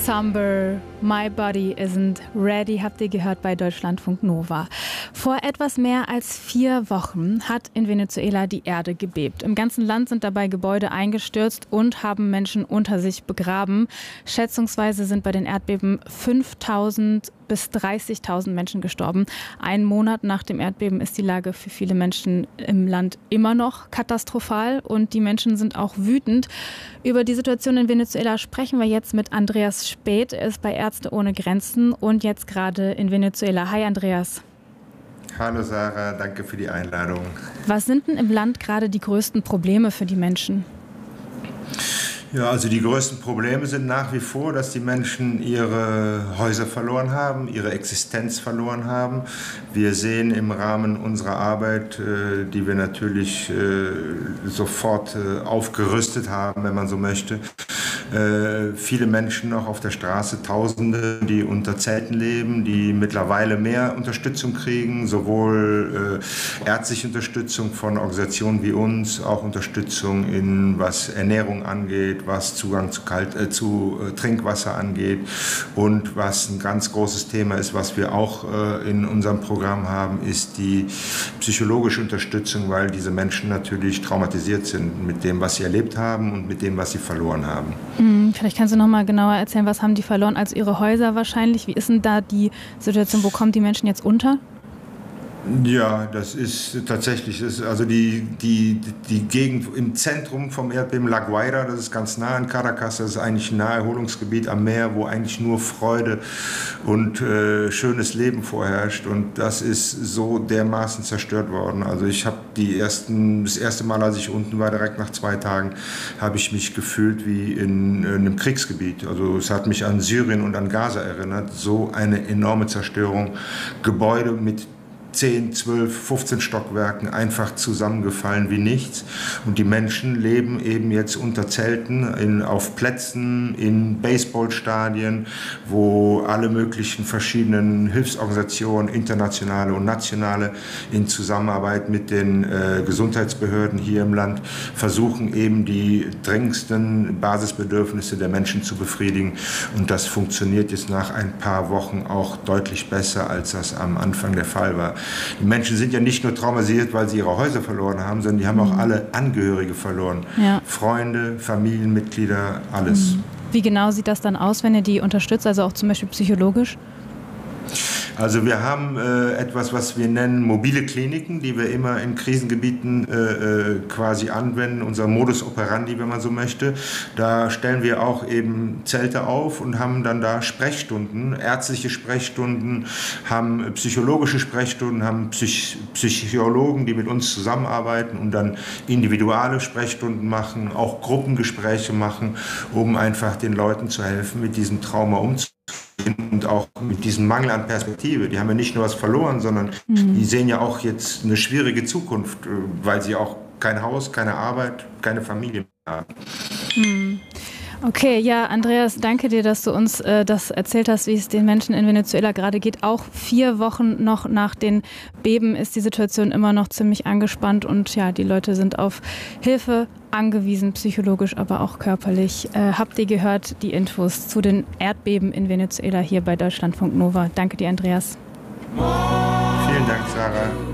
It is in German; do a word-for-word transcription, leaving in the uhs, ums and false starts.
Somber, My Body Isn't Ready, habt ihr gehört bei Deutschlandfunk Nova. Vor etwas mehr als vier Wochen hat in Venezuela die Erde gebebt. Im ganzen Land sind dabei Gebäude eingestürzt und haben Menschen unter sich begraben. Schätzungsweise sind bei den Erdbeben fünftausend bis dreißigtausend Menschen gestorben. Einen Monat nach dem Erdbeben ist die Lage für viele Menschen im Land immer noch katastrophal und die Menschen sind auch wütend. Über die Situation in Venezuela sprechen wir jetzt mit Andreas Späth. Er ist bei Ärzte ohne Grenzen und jetzt gerade in Venezuela. Hi Andreas. Hallo Sarah, danke für die Einladung. Was sind denn im Land gerade die größten Probleme für die Menschen? Ja, also die größten Probleme sind nach wie vor, dass die Menschen ihre Häuser verloren haben, ihre Existenz verloren haben. Wir sehen im Rahmen unserer Arbeit, die wir natürlich sofort aufgerüstet haben, wenn man so möchte, viele Menschen noch auf der Straße, Tausende, die unter Zelten leben, die mittlerweile mehr Unterstützung kriegen, sowohl ärztliche Unterstützung von Organisationen wie uns, auch Unterstützung in was Ernährung angeht, was Zugang zu, Kalt, äh, zu äh, Trinkwasser angeht und was ein ganz großes Thema ist, was wir auch äh, in unserem Programm haben, ist die psychologische Unterstützung, weil diese Menschen natürlich traumatisiert sind mit dem, was sie erlebt haben und mit dem, was sie verloren haben. Mhm, vielleicht kannst du noch mal genauer erzählen, was haben die verloren? Also ihre Häuser wahrscheinlich. Wie ist denn da die Situation? Wo kommen die Menschen jetzt unter? Ja, das ist tatsächlich, das ist also die, die, die Gegend im Zentrum vom Erdbeben, La Guaira, das ist ganz nah an Caracas, das ist eigentlich ein Naherholungsgebiet am Meer, wo eigentlich nur Freude und äh, schönes Leben vorherrscht und das ist so dermaßen zerstört worden. Also ich habe die ersten, das erste Mal, als ich unten war, direkt nach zwei Tagen, habe ich mich gefühlt wie in, in einem Kriegsgebiet. Also es hat mich an Syrien und an Gaza erinnert, so eine enorme Zerstörung, Gebäude mit zehn, zwölf, fünfzehn Stockwerken einfach zusammengefallen wie nichts. Und die Menschen leben eben jetzt unter Zelten, in, auf Plätzen, in Baseballstadien, wo alle möglichen verschiedenen Hilfsorganisationen, internationale und nationale, in Zusammenarbeit mit den äh, Gesundheitsbehörden hier im Land versuchen eben die dringendsten Basisbedürfnisse der Menschen zu befriedigen. Und das funktioniert jetzt nach ein paar Wochen auch deutlich besser, als das am Anfang der Fall war. Die Menschen sind ja nicht nur traumatisiert, weil sie ihre Häuser verloren haben, sondern die haben auch alle Angehörige verloren. Ja. Freunde, Familienmitglieder, alles. Wie genau sieht das dann aus, wenn ihr die unterstützt, also auch zum Beispiel psychologisch? Also wir haben äh, etwas, was wir nennen mobile Kliniken, die wir immer in Krisengebieten äh, quasi anwenden, unser Modus operandi, wenn man so möchte. Da stellen wir auch eben Zelte auf und haben dann da Sprechstunden, ärztliche Sprechstunden, haben psychologische Sprechstunden, haben Psych- Psychologen, die mit uns zusammenarbeiten und dann individuelle Sprechstunden machen, auch Gruppengespräche machen, um einfach den Leuten zu helfen, mit diesem Trauma umzugehen. Und auch mit diesem Mangel an Perspektive. Die haben ja nicht nur was verloren, sondern mhm. die sehen ja auch jetzt eine schwierige Zukunft, weil sie auch kein Haus, keine Arbeit, keine Familie mehr haben. Mhm. Okay, ja, Andreas, danke dir, dass du uns äh, das erzählt hast, wie es den Menschen in Venezuela gerade geht. Auch vier Wochen noch nach den Beben ist die Situation immer noch ziemlich angespannt und ja, die Leute sind auf Hilfe angewiesen, psychologisch, aber auch körperlich. Äh, habt ihr gehört, die Infos zu den Erdbeben in Venezuela hier bei Deutschlandfunk Nova. Danke dir, Andreas. Vielen Dank, Sarah.